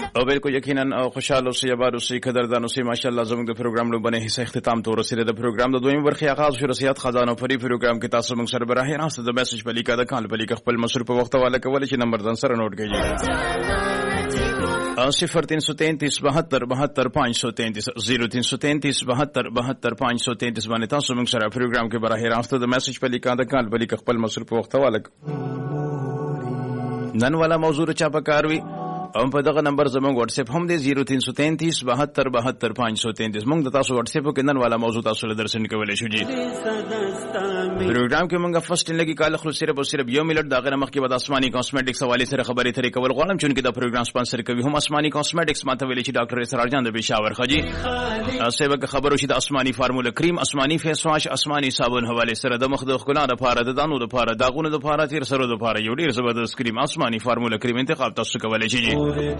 او بالکل یقینا خوشاله اوسئ آباد اوسئ قدردان اوسئ ماشاءالله زموږ د پروګرام لوبنه حصہ اختتام ته ورسېده د پروګرام د دویم برخه آغاز شو رسیات خزانه فری پروګرام کې تاسو موږ سره براه راست د میسج په لیکه د کال په لیکه خپل مصروف په وخت والا کول چې نمبر ځان سره نوٹ کړئ 0333 72 72 533 0333 72 72 533 باندې تاسو موږ سره پروګرام کې براه راست د میسج په لیکه د کال په لیکه خپل مصروف په وخت والا نن والا موضوع چا پکاروي او په دغه نمبر زموږ واتس اپ هم دی 0333 72 72 533 موږ د تاسو واتس اپ کې نن والا موضوع تاسو له درسن کولای شو جی پروګرام کې موږ فرست لګي کال خو صرف یو منټ دا غره مخ کې د آسماني کاسمیټکس حواله سره خبرې ترې کول غواړم چې دا پروګرام سپانسر کوي هم آسماني کاسمیټکس ماته ویلي چې ډاکټر اسرار جان د بشاور خجی اسبه خبرو چې د آسماني فارمولا کریم آسماني فیس واش آسماني صابون حواله سره د مخ د خلانه لپاره د دانو لپاره داغونو لپاره تیر سره لپاره یو ډیر زبردست کریم آسماني فارمولا کریم انتخاب تاسو کولای شئ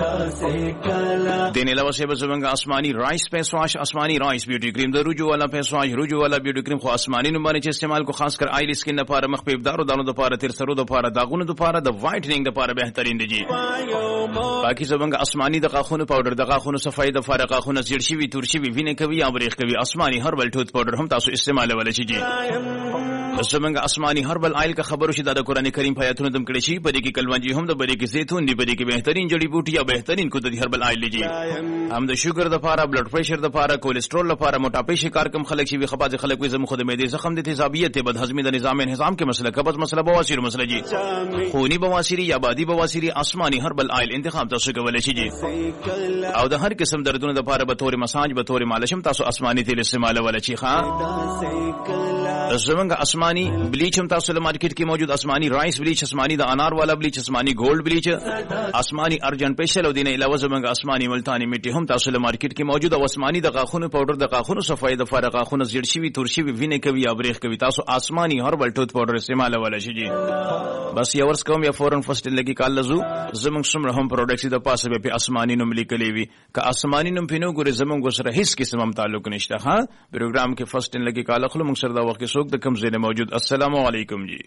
دین علاوه سے بزمنگ آسمانی رائس فیس واش آسمانی رائس بیوٹی کریم د رجوع والا فیس واش رجوع والا بیوٹی کریم خو آسمانی نمبر چې استعمال کو خاص کر آئل سکن لپاره مخ په ابدار او دانو لپاره تیر سرو لپاره داغونو لپاره د وایټنینګ لپاره بهترین دی جی باقی زمنگ آسمانی د غاخونو پاوډر د غاخونو صفای د فارغ غاخونو زیړ شي وی تور شي وینه کوي یا بریخ کوي آسمانی هربل ټوث پاوډر هم تاسو استعمال ولې شي جی زمنگ آسمانی هربل آئل کا خبرو شي د قران کریم په آیاتونو دم کړي شي په دې کې کلمنجي هم د بری کې زيتون دی په دې کې بهترین جړی بوټي یا بهترین کو د هربل آئل لیجی هم د شوګر د لپاره بلډ پريشر د لپاره کولیسټرول لپاره موټاپۍ شکار کم خلک شي خپاز خلک وي زموږ د معدې زخم د تیزابیت بد هضمي د نظام انهضام کې مسله قبض مسله بواسیر مسله جی خونی بواسیر یا بادي بواسیر آسمانی هربل آئل انتخاب تاسو کولای شئ جی او د هر قسم دردونو د لپاره به تور مساج به تور مالشم تاسو آسمانی تیل استعمال ولای شئ ښا زمونږ آسمانی بلیچ هم تاسو له مارکیټ کې موجود آسمانی رائس بلیچ آسمانی د انار والا بلیچ آسمانی گولډ بلیچ آسمانی ارجن پېشل او دینه علاوه زمونږ آسمانی ملتانی میټي هم تاسو له مارکیټ کې موجود او آسمانی د غاخونو پاوډر د غاخونو صفای د فارغ غاخونو زیړ شوی تور شوی وینه کوي یا بریخ کوي تاسو آسمانی هربل ټوث پاوډر استعمال ولای شئ جی بس یو ورس کوم یا فورن فرست لګي کال لزو زمونږ څومره هم پروډکټس د پاسه په آسمانی نوم لیکلې وي که آسمانی نوم پینو ګورې زمونږ سره هیڅ قسم هم تعلق نشته ها پروګرام کې فرست لګي کال خلک موږ سره دا وخت کې څوک د کم زینه موجود السلام علیکم جی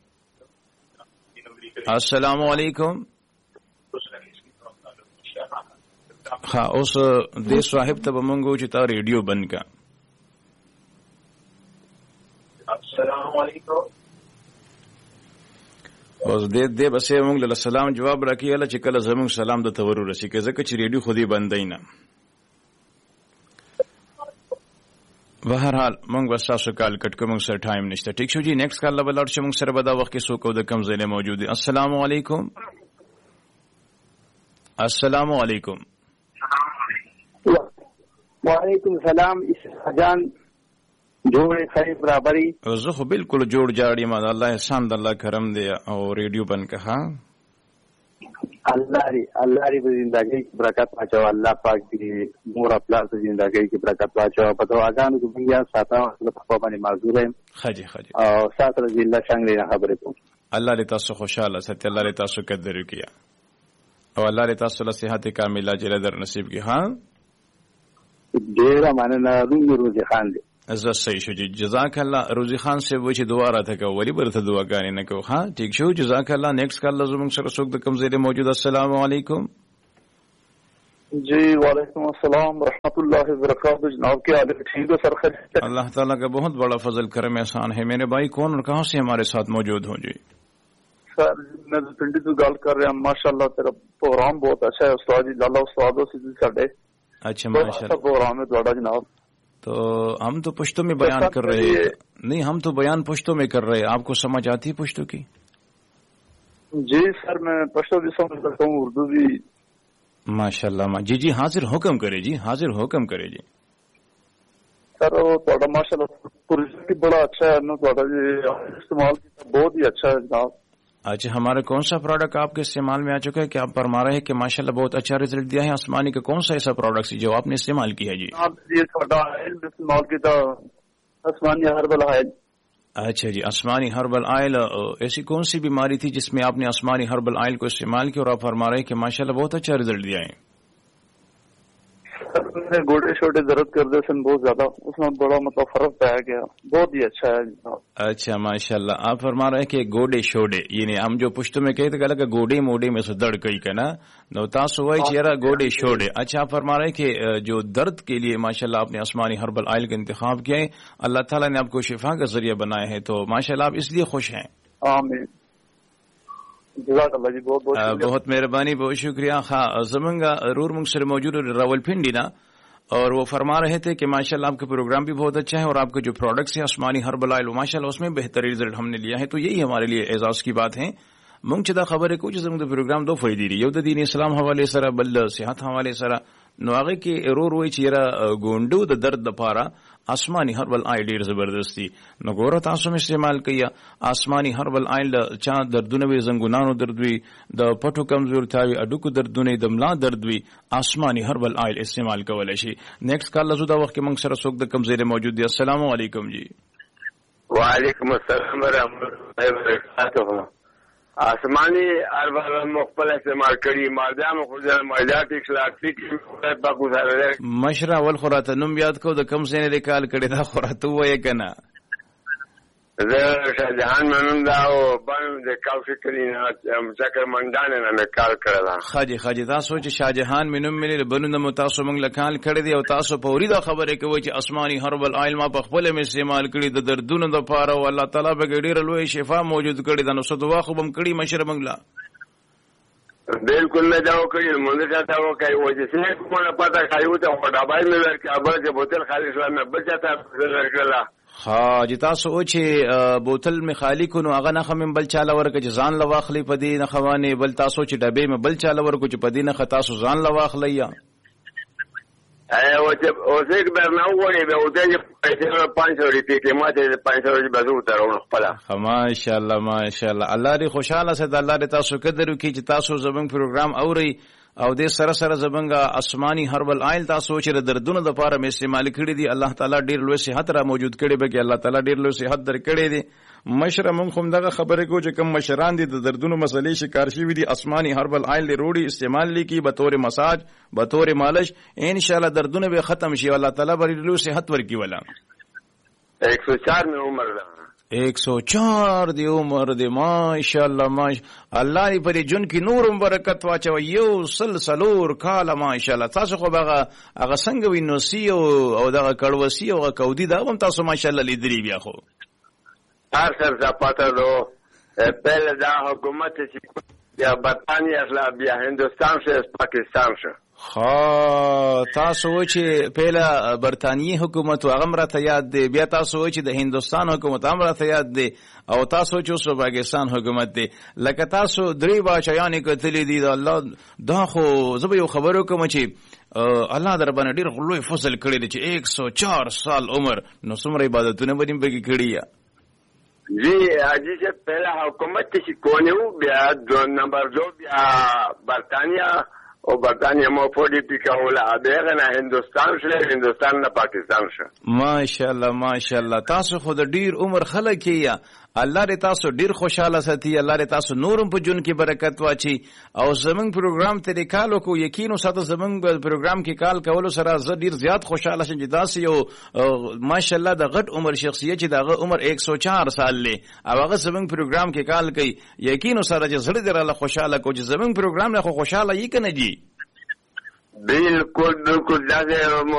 السلام علیکم ها اوس د صاحب ته مونږ چې تا ریډیو بند کا السلام علیکم اوس دې بسې مونږ له سلام جواب راکړي چې کله زمونږ سلام د تورو رسي کې ځکه چې ریډیو خودي بندای نه بهرحال مونږ بس تاسو کال کټ کوم سره ټایم نشته ټیک شو جی نیکسټ کال له بلار چې مونږ سره به دا وخت کې سو کو د کم زینه موجود دي السلام علیکم السلام علیکم وعلیکم السلام جان جوړ خیر برابرۍ زه خو بالکل جوړ جاړی ما الله احسان د الله کرم دی او ریډیو بند که ها الله ری په زندګۍ کې برکت واچو الله پاک دې مور خپل په زندګۍ کې برکت واچو په دعاګانو کې بیا ساته په باندې معذور یم خجی او سات رضی الله څنګه خبرې کوم الله دې تاسو خوشاله ساتي الله دې تاسو قدر وکړي او الله دې تاسو له صحت کامله جل در نصیب کړي ها ډیر مننه روزي خان دې عزت صحیح شو جی جزاک الله روزي خان سے و چې دعا راته کو ولی برته دعاګانې نه کو ها ٹھیک شو جزاک الله نیکسټ کال زموږ سره څوک د کم زیره موجود السلام علیکم جی وعلیکم السلام ورحمۃ اللہ وبرکاتہ جناب کیا حال ہے ٹھیک ہے سر خیر اللہ تعالیٰ کا بہت بڑا فضل کرم احسان ہے میرے بھائی کون اور کہاں سے ہمارے ساتھ موجود ہوں جی سر میں پنڈی تو گل کر رہا ہوں ماشاءاللہ تیرا پروگرام بہت اچھا ہے استاد جی لالا استادوں سے ساڈے اچھا ماشاءاللہ پروگرام ہے تھوڑا جناب تو ہم تو پشتوں میں بیان کر رہے ہیں نہیں ہم تو بیان پشتوں میں کر رہے ہیں آپ کو سمجھ آتی ہے پشتوں کی جی سر میں پشتوں بھی سمجھ سکتا ہوں اردو بھی ماشاءاللہ جی جی حاضر حکم کرے جی حاضر حکم کرے جی سر تھوڑا ماشاءاللہ بڑا اچھا ہے استعمال بہت ہی اچھا ہے جناب اچھا ہمارا کون سا پروڈکٹ آپ کے استعمال میں آ چکا ہے کہ آپ فرما رہے ہیں کہ ماشاءاللہ بہت اچھا رزلٹ دیا ہے آسمانی کا کون سا ایسا پروڈکٹ جو آپ نے استعمال کیا ہے جی آپ یہ تھوڑا استعمال کیا تھا آسمانی ہربل آئل اچھا جی آسمانی ہربل آئل ایسی کون سی بیماری تھی جس میں آپ نے آسمانی ہربل آئل کو استعمال کیا اور آپ فرما رہے ہیں کہ ماشاءاللہ بہت اچھا رزلٹ دیا ہے سر मेरे गोडे छोटे दर्द करते सन बहुत ज्यादा, उसमें बड़ा मतलब फर्क पाया गया, बहुत ही अच्छा है। अच्छा माशाल्लाह, आप फरमा रहे हैं कि गोडे शोडे यानी हम जो पुश्तो में कहते गला गोडे मोडे में से दर्द कई का ना नो तासु वही चेहरा गोडे शोडे। अच्छा आप फरमा रहे हैं कि जो दर्द के लिए माशाल्लाह आपने आसमानी हर्बल ऑयल का इंतखाब किया है, अल्लाह ताला ने आपको शिफा का जरिया बनाया है, तो माशाल्लाह आप इसलिए खुश हैं। आमीन, जज़ाकल्लाह जी, बहुत बहुत मेहरबानी, बहुत शुक्रिया। खा जमंगा रूर मुंगसर मौजूद रावलपिंडी ना, और वो फरमा रहे थे कि माशाल्लाह आपका प्रोग्राम भी बहुत अच्छा है और आपके जो प्रोडक्ट्स हैं आसमानी हर्बल ऑयल माशाल्लाह उसमें बेहतरीन रिजल्ट हमने लिया है, तो यही हमारे लिए एजाज की बात है। मुंगचदा खबर है कुछ जमंग प्रोग्राम दो फायदे दी यू दीन इस्लाम हवाले सरा बल सेहत हवाले सरा नुआगे के रो रोई चेरा गोंडू द दर्द दपारा आसमानी हर्बल ऑयल ढेर जबरदस्ती नगोरा तासुम इस्तेमाल किया। आसमानी हर्बल ऑयल चा दर्दुनवे जंगुनानो दर्दवी द पटो कमजोर थावी अडुकु दर्दुने दमला दर्दवी आसमानी हर्बल ऑयल इस्तेमाल कवले शी। नेक्स्ट कॉल लजुदा वक्त के मंगसर सोक द कमजेर मौजूद है। अस्सलाम वालेकुम जी। वालेकुम अस्सलाम व रहमतुल्लाहि व बरकातहू। आसमानी हर्बल मुख्तल इस्तेमाल करी मादाम खुजर मजात इखलाकी की पाकुसारे मशरा वल खुरात नुम याद को द कम से ने कॉल करे दा खुरात वो ये कना शाहजहान मनंदाओ बन दे काफी करीना चक्कर मंडाने ने कॉल करा खाजी खाजी ता सोच शाहजहान मिनुम मिले बनु न मुतासो मंगला कॉल करे दे और तासो पौरी दा खबर है कि वो आसमानी हर्बल ऑयल मा पखपले में इस्तेमाल करी द दर्दुन द पारा अल्लाह ताला बगड़ी रलोए शिफा मौजूद करी दा सदवा खुबम कड़ी मशर मंगला बिल्कुल मैं जाओ करी मुझे चाहता वो कहीं वो जैसे को पता खाई तो डबाई में लड़के अब के बोतल खाली इस्लाम में बच जाता लड़का हाँ जिता सोचे बोतल में खाली को नो आगा नख में बल चालावर के जान लवाखली पदी न खवाने बल तासोच डबे में बल चालावर कुछ पदी न खता सो जान लवाख लिया वो जब उसे एक बार ना हुआ ये उसे जब पैसे 500 रुपये के माते 500 रुपये बस उतारो न पड़ा। माशाल्लाह माशाल्लाह, अल्लाह रे खुशाला से अल्लाह रे तासो कदर की तासो जबंग प्रोग्राम औरी او دې سره سره زبنګا آسمانی هربل آیل تاسو چې دردونو د پاره مې استعمال کړی دي الله تعالی ډیر لوی صحت را موجود کړي به کې الله تعالی ډیر لوی صحت در کړي دي مشره مونږ هم دغه خبره کو چې کم مشران دي د دردونو مسلې شکار شي وي دي آسمانی هربل آیل له روړي استعمال لیکي به تور مساج به تور مالش ان شاء الله دردونه به ختم شي الله تعالی به لوی صحت ورکی ولا 104 में उम्र 104 دی عمر دی ماشاءالله ماش الله دې پر جون کې نور برکت واچو یو سلسلور کاله ماشاءالله تاسو خو هغه څنګه وینو سی او دغه کړوسی او کودی دا هم تاسو ماشاءالله لیدلی بیا خو هر څه زپاته دو پهل دا حکومت چې یا برطانیه اصلا بیا هندوستان سے پاکستان سے خا تاسو چې پهلا برطانیې حکومت هغه مرته یاد دی بیا تاسو چې د هندستان حکومت هم راته یاد دی او تاسو چې اوس پاکستان حکومت دی لکه تاسو درې بادشاہانې کتلې دي الله دا خو زه به یو خبرو کوم چې الله در باندې ډېر لوی فضل کړی دی چې 104 سال عمر نو څومره عبادتونه به پکې کړي یا जी अजी से पहला हुकूमत थी कोने बिया दो नंबर 2 बिया बर्तानिया और बर्तानिया मोफोडी पिका होला अबेगा ना हिंदुस्तान ना पाकिस्तान से माशाल्लाह माशाल्लाह तासो खुद ډیر عمر خلک کیا الله دې تاسو ډیر خوشاله ساتي الله دې تاسو نورم په جون کې برکت واچي او زمنګ پروګرام ته کالو کو یقینو ساته زمنګ پروګرام کې کال کولو سره زه ډیر زیات خوشاله شم چې داسې یو ماشاءالله د غټ عمر شخصیت چې دغه عمر 104 سال لې او هغه زمنګ پروګرام کې کال کوي یقینو سره چې زړه دې راله خوشاله کو چې زمنګ پروګرام نه خوشاله یې کنه جی बिल्कुल बिल्कुल